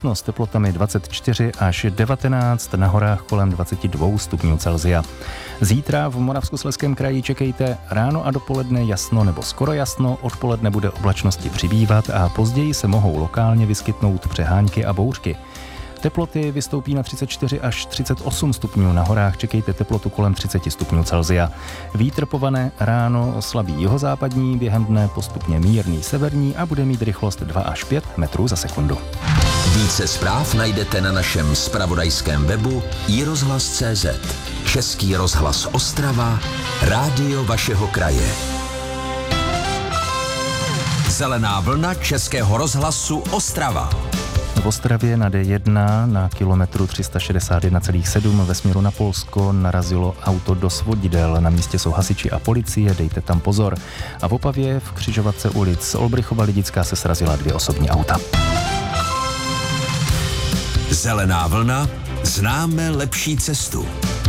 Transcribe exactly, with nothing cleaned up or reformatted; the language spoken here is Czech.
No, s teplotami dvacet čtyři až devatenáct, na horách kolem dvacet dva stupňů Celsia. Zítra v Moravskoslezském kraji čekejte ráno a dopoledne jasno nebo skoro jasno, odpoledne bude oblačnosti přibývat a později se mohou lokálně vyskytnout přehánky a bouřky. Teploty vystoupí na třicet čtyři až třicet osm stupňů, na horách čekejte teplotu kolem třicet stupňů Celsia. Vítr povane ráno slabý jihozápadní, během dne postupně mírný severní a bude mít rychlost dva až pět metrů za sekundu. Více zpráv najdete na našem zpravodajském webu i rozhlas tečka cé zet. Český rozhlas Ostrava, rádio vašeho kraje. Zelená vlna Českého rozhlasu Ostrava. V Ostravě na dé jedna na kilometru tři sta šedesát jedna celá sedm ve směru na Polsko narazilo auto do svodidel. Na místě jsou hasiči a policie, dejte tam pozor. A v Opavě v křižovatce ulic Olbrichova Lidická se srazila dvě osobní auta. Zelená vlna, známe lepší cestu.